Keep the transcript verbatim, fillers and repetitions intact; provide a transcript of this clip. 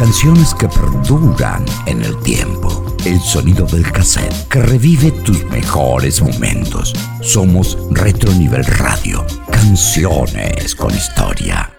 Canciones que perduran en el tiempo. El sonido del cassette que revive tus mejores momentos. Somos Retro Nivel Radio. Canciones con historia.